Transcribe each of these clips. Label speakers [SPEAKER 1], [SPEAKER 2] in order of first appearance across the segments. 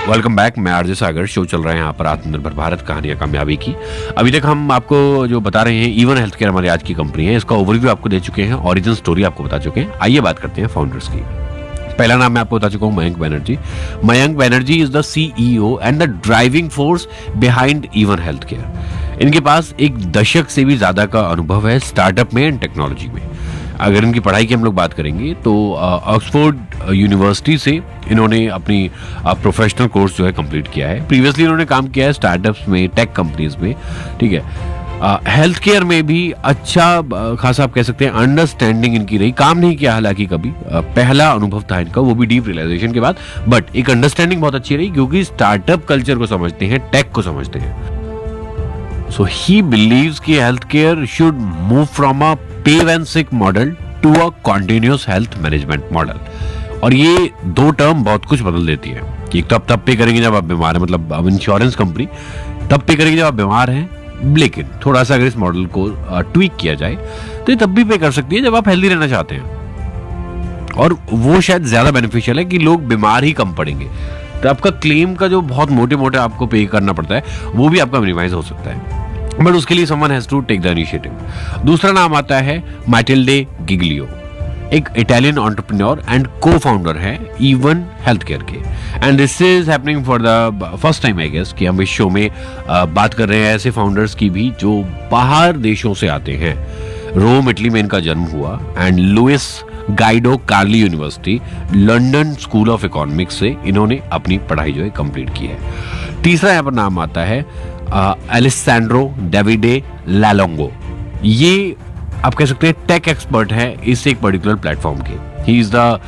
[SPEAKER 1] Welcome back. मैं RJ सागर। Show चल रहा है यहाँ पर आत्मनिर्भर भारत कहानियां कामयाबी की। अभी तक हम आपको जो बता रहे हैं इवन हेल्थ केयर हमारी आज की कंपनी है, इसका ओवरव्यू आपको दे चुके हैं, ओरिजिन स्टोरी आपको बता चुके हैं। आइए बात करते हैं फाउंडर्स की। पहला नाम मैं आपको बता चुका हूँ, Mayank Banerjee. Mayank Banerjee is the CEO and the driving force behind even health care. इनके पास एक दशक से भी ज्यादा का अनुभव है स्टार्टअप में एंड टेक्नोलॉजी में। अगर इनकी पढ़ाई की हम लोग बात करेंगे तो ऑक्सफोर्ड यूनिवर्सिटी से इन्होंने अपनी प्रोफेशनल कोर्स जो है कंप्लीट किया है। प्रीवियसली इन्होंने काम किया है स्टार्टअप्स में, टेक कंपनीज में, ठीक है। हेल्थ केयर में भी अच्छा खासा आप कह सकते हैं अंडरस्टैंडिंग इनकी रही। काम नहीं किया हालांकि कभी, पहला अनुभव था इनका, वो भी डीप रियलाइजेशन के बाद, बट एक अंडरस्टैंडिंग बहुत अच्छी रही क्योंकि स्टार्टअप कल्चर को समझते हैं, टेक को समझते हैं। सो ही बिलीव्स कि health care should move from a पे when sick model to a continuous health management model. और ये दो टर्म बहुत कुछ बदल देती है कि तब पे करेंगे जब आप बीमार हैं, मतलब अब इंश्योरेंस कंपनी तब पे करेंगे जब आप बीमार हैं, लेकिन थोड़ा सा अगर इस मॉडल को ट्वीक किया जाए तो ये तब भी पे कर सकती है जब आप हेल्दी रहना चाहते हैं। और वो शायद ज्यादा बेनिफिशियल है कि लोग बीमार ही कम पड़ेंगे, तो आपका क्लेम का जो बहुत मोटे मोटे आपको पे करना पड़ता है वो भी आपका मिनिमाइज हो सकता है, बट उसके लिए someone has to take the initiative. दूसरा नाम आता है मैटिल्डे गिग्लियो, एक इटालियन एंटरप्रेन्योर एंड को फाउंडर है इवन हेल्थ केयर के। And this is happening for the first time I guess कि हम इस शो में बात कर रहे हैं ऐसे फाउंडर्स की भी जो बाहर देशों से आते हैं। रोम इटली में इनका जन्म हुआ and Louis Guido कार्ली university London school of economics से इन्होंने अपनी पढ़ाई जो है कंप्लीट की है। तीसरा यहाँ पर नाम आता है एलेसैंड्रो डेविडे लालोंगो। ये आप कह सकते हैं टेक एक्सपर्ट है इस एक पर्टिकुलर प्लेटफॉर्म के। He is the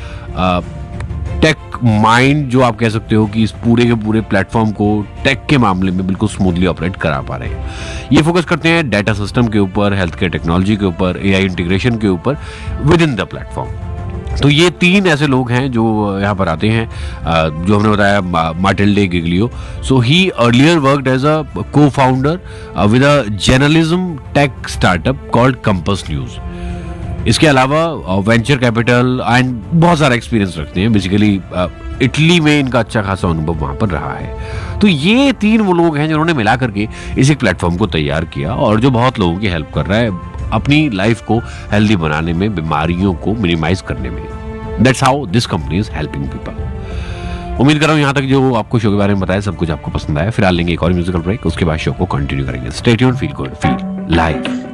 [SPEAKER 1] take mind, जो आप कह सकते हो कि इस पूरे के पूरे प्लेटफॉर्म को टेक के मामले में बिल्कुल स्मूथली ऑपरेट करा पा रहे हैं। ये फोकस करते हैं डाटा सिस्टम के ऊपर, हेल्थ केयर टेक्नोलॉजी के ऊपर, AI इंटीग्रेशन के ऊपर विद इन द प्लेटफॉर्म। तो ये तीन ऐसे लोग हैं जो यहाँ पर आते हैं, जो हमने बताया मैटिल्डे Giglio. So he earlier worked as a को founder with a journalism tech startup called compass news. इसके अलावा वेंचर कैपिटल एंड बहुत सारा एक्सपीरियंस रखते हैं। बेसिकली इटली में इनका अच्छा खासा अनुभव वहां पर रहा है। तो ये तीन वो लोग हैं जिन्होंने मिला करके इस एक प्लेटफॉर्म को तैयार किया और जो बहुत लोगों की हेल्प कर रहा है अपनी लाइफ को हेल्दी बनाने में, बीमारियों को मिनिमाइज करने में। That's how this company is helping people. उम्मीद कर रहा हूं यहाँ तक जो आपको शो के बारे में बताया सब कुछ आपको पसंद आया। फिर लेंगे एक और म्यूजिकल ब्रेक, उसके बाद शो को कंटिन्यू करेंगे। Stay tuned, feel good, feel like.